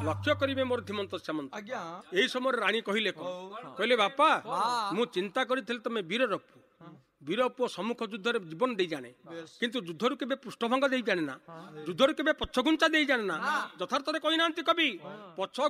ଲକ୍ଷ୍ୟ କରିବେ ମୋର ଧୀମନ୍ତ ସାମନ୍ତ। ଆଜ୍ଞା এই সময় রানী কহিলে কহিলে বাপা মু চিন্তা করিଥିଲି তুমি বীর রূপ বীর পুଅ ସମ୍ମୁଖ ଯୁଦ୍ଧରେ ଜୀବନ ଦେଇ ଜାଣେ କିନ୍ତୁ ଯୁଦ୍ଧରୁ କେବେ ପୃଷ୍ଠଭଙ୍ଗ ଦେଇ ଜାଣେ ନା ଯୁଦ୍ଧରୁ କେବେ ପଛଘୁଞ୍ଚା ଦେଇ ଜାଣେ ନା ଯଥାର୍ଥରେ କହିନାହାନ୍ତି କବି ପଛ